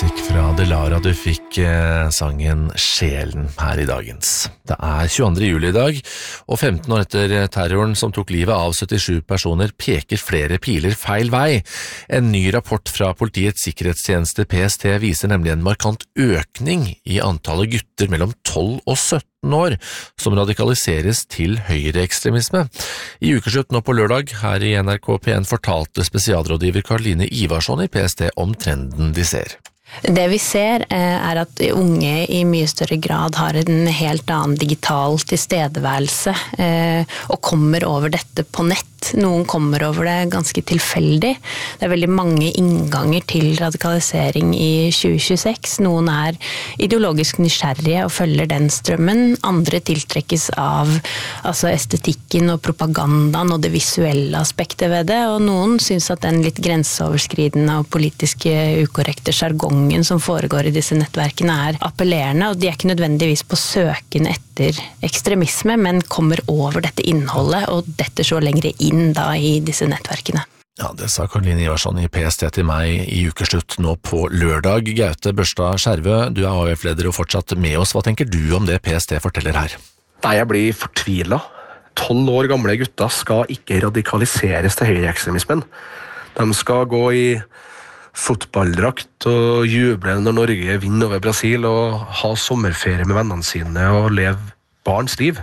musikk fra Delara. Du fikk sangen Sjelen her i dagens. Det 22. juli i dag, og 15 år etter terroren som tok livet av 77 personer, peker flere piler feil vei. En ny rapport fra Politiets sikkerhetstjeneste PST viser nemlig en markant økning i antallet gutter mellom 12 og 17 år som radikaliseres til høyreekstremisme. I ukeslutt nå på lørdag her i NRK P1 fortalte spesialrådgiver Karoline Ivarsson i PST om trenden de ser. Det vi ser at unge i mye større grad har en helt annen digital tilstedeværelse og kommer over dette på nett. Noen kommer over det ganske tilfeldig. Det veldig mange innganger til radikalisering i 2026. Noen ideologisk nysgjerrige og følger den strømmen. Andre tiltrekkes av estetikken og propagandaen og det visuelle aspektet ved det. Og noen synes at den litt grenseoverskridende og politiske ukorrekte jargongen som foregår i disse nettverkene appellerende, og de ikke nødvendigvis på søken etter ekstremisme, men kommer over dette innholdet og detter så lengre inn da i disse nettverkene. Ja, det sa Karoline Ivarsson i PST til meg i ukeslutt nå på lørdag. Gaute Børstad Skjervø, du AUF-leder og fortsatt med oss. Hva tenker du om det PST forteller her? Nei, jeg blir fortvilet. 12 år gamle gutter skal ikke radikaliseres til høyreekstremismen. De skal gå i fotballdrakt og juble når Norge vinner over Brasil og ha sommerferie med vennene sine og leve barns liv.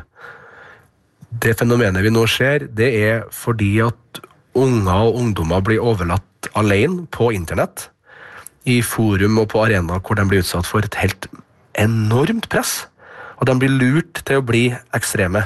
Det fenomenet vi nå ser, det fordi at unger og ungdommer blir overlatt alene på internett, i forum og på arena hvor de blir utsatt for et helt enormt press, og de blir lurt til å bli ekstreme.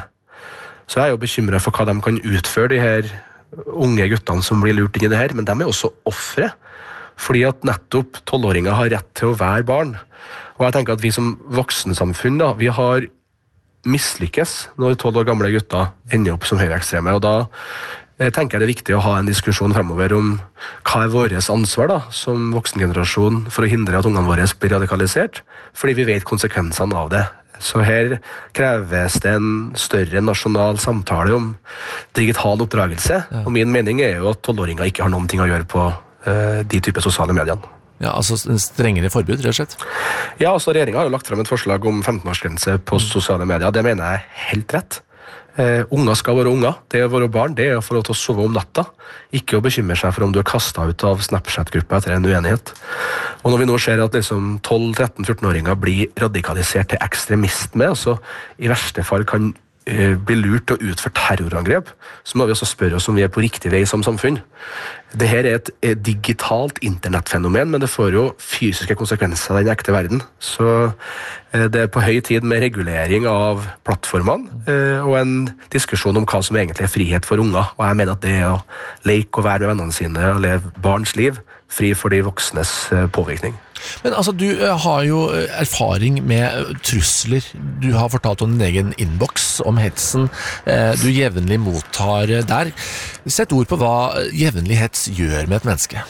Så jeg jo bekymret for hva de kan utføre, de her unge guttene som blir lurt inn i det her, men de også offre. Fordi at nettopp 12-åringer har rett til å være barn. Og jeg tenker at vi som voksensamfunn vi har mislykkes når 12 år gamle gutter ender opp som høyreekstreme. Og da tenker jeg det er viktig å ha en diskusjon fremover om hva vårt ansvar som voksengenerasjon for å hindre at ungene våre blir radikalisert, fordi vi vet konsekvensene av det. Så her kreves det en større nasjonal samtale om digital oppdragelse. Ja. Og min mening jo at 12-åringer ikke har noen ting å gjøre på de type sosiale mediene. Ja, altså en strengere forbud, rett og slett? Ja, altså regjeringen har jo lagt frem et forslag om 15-årsgrense på sosiale medier. Det mener jeg helt rett. Unger skal være unger. Det å være barn, det å få lov til å sove om natta. Ikke å bekymre seg for om du kastet ut av Snapchat-gruppa etter en uenighet. Og når vi nå ser at 12-13-14-åringer blir radikalisert til ekstremisme, altså i verste fall kan blir lurt til å utføre terrorangrep, så må vi også spørre oss om vi på riktig vei som samfunn. Dette et digitalt internettfenomen, men det får jo fysiske konsekvenser i den ekte verden. Så det på høy tid med regulering av plattformene og en diskusjon om hva som egentlig frihet for unger. Og jeg mener at det å leke og være med vennene sine og leve barns liv, fri for de voksnes påvirkning. Men altså, du har jo erfaring med trusler. Du har fortalt om din egen innboks, om hetsen du jevnlig mottar der. Sett ord på hva jevnlig hets gjør med et menneske.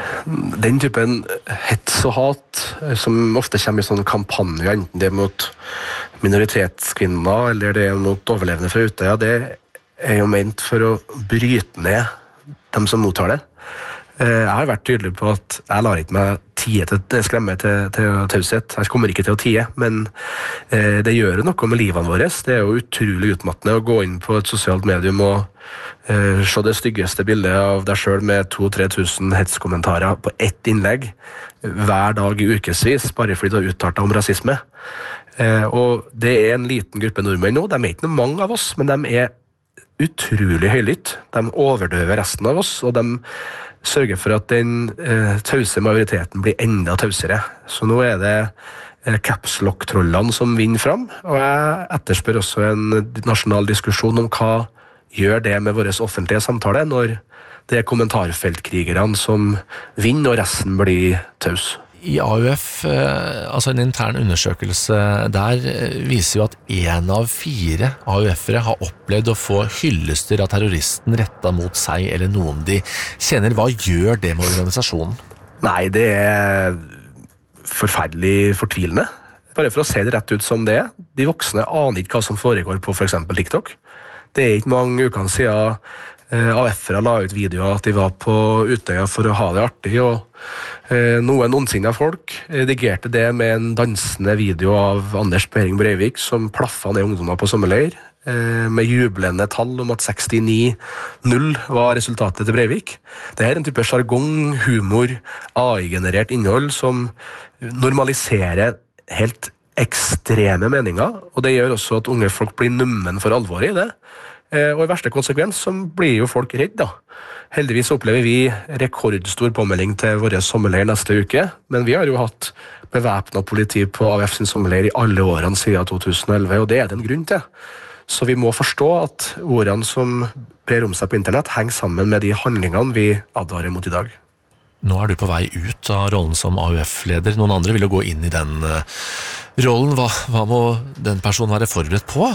Den typen hets og hat som ofte kommer i sånne kampanjer, enten det mot minoritetskvinner eller det mot overlevende fra Utøya, det jo ment for å bryte ned dem som mottar det. Jeg har vært tydelig på at jeg lar ikke meg skremme til taushet. Jeg kommer ikke til å tie, men det gjør noe med livene våre. Det jo utrolig utmattende å gå inn på et sosialt medium og se det styggeste bildet av deg selv med 2-3 tusen hetskommentarer på ett innlegg hver dag i ukesvis, bare fordi du har uttalt deg om rasisme. Og det en liten gruppe nordmenn nå, de ikke noe mange av oss, men de utrolig høylytt. De overdøver resten av oss, og de sørger for at den tause majoriteten blir enda tausere. Så nå det caps lock-trollene som vinner fram, og jeg etterspør også en nasjonal diskusjon om hva gjør det med våre offentlige samtale når det kommentarfeltkrigerne som vinner og resten blir taus. I AUF, altså en intern undersøkelse der, viser jo at 1 av 4 AUF-ere har opplevd å få hyllester av terroristen rettet mot seg eller noen de kjenner. Hva gjør det med organisasjonen? Nei, det forferdelig fortvilende. Bare for å se det rett ut som det. De voksne aner ikke hva som foregår på for eksempel TikTok. Det ikke mange ukene siden AF-ere la ut videoer at de var på Utøya for å ha det artig, og noen ondsinnede folk redigerte det med en dansende video av Anders Behring Breivik som plaffa ned ungdommer på sommerleir, med jublende tall om at 69-0 var resultatet til Breivik. Det en type jargong, humor, AI-generert innhold som normaliserer helt ekstreme meninger, og det gjør også at unge folk blir nummen for alvoret i det. Og i verste konsekvens så blir jo folk redd da. Heldigvis opplever vi rekordstor påmelding til våre sommerleir neste uke, men vi har jo hatt bevæpnet politi på AUF sin sommerleir i alle årene siden 2011, og det det en grunn til. Så vi må forstå at ordene som brer om seg på internett henger sammen med de handlingene vi advarer mot i dag. Nå du på vei ut av rollen som AUF-leder. Noen andre vil jo gå inn i den rollen. Hva må den personen være forberedt på?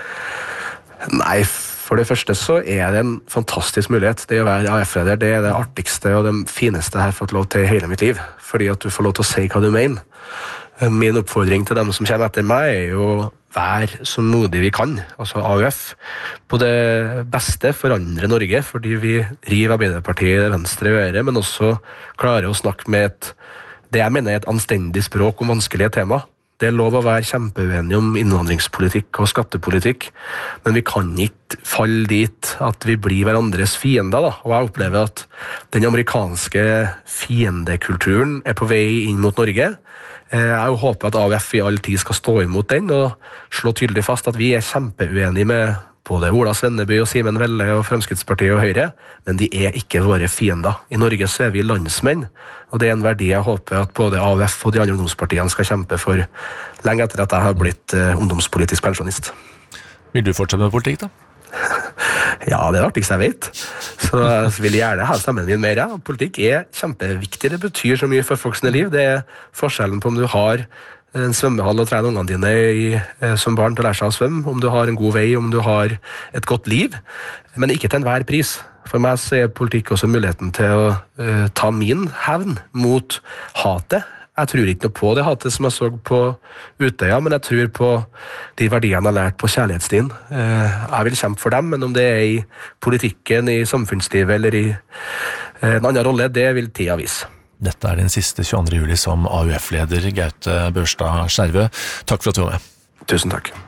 Nei, for det første så det en fantastisk mulighet. Det å være AUF-leder, det det artigste og det fineste jeg har fått lov til i hele mitt liv. Fordi at du får lov til å si hva du mener. Min oppfordring til dem som kommer etter meg jo være så modig vi kan, altså AUF, på det beste forandre Norge, fordi vi river Arbeiderpartiet venstre i øret, men også klarer å snakke med det jeg mener et anstendig språk om vanskelige tema. Det lov å være kjempeuenige om innvandringspolitikk og skattepolitikk, men vi kan ikke falle dit at vi blir hverandres fiender, da. Og jeg opplever at den amerikanske fiendekulturen på vei inn mot Norge. Jeg håper at AUF i all tid skal stå imot den og slå tydelig fast at vi kjempeuenige med både Ola Svenneby og Simen Velle og Fremskrittspartiet og Høyre, men de ikke våre fiender. I Norge så vi landsmenn, og det en verdi jeg håper at både AUF og de andre ungdomspartiene skal kjempe for lenge etter at jeg har blitt ungdomspolitisk pensjonist. Vil du fortsette med politikk da? Ja, det artigste jeg vet. Så jeg vil gjerne ha stemmen min mer. Ja. Politikk kjempeviktig. Det betyr så mye for folks liv. Det forskjellen på om du har en svømmehall og trener ungene dine som barn til å lære seg å svømme, om du har en god vei, om du har et godt liv, men ikke til enhver pris. For meg så politikk også muligheten til å ta min hevn mot hatet. Jeg tror ikke noe på det hatet som jeg så på Utøya, men jeg tror på de verdiene jeg har lært på kjærlighetsstien. Jeg vil kjempe for dem, men om det i politikken, i samfunnslivet eller i en annen rolle, det vil tida vise. Dette den siste 22. juli som AUF-leder Gaute Børstad Skjervø. Takk for at du var med. Tusen takk.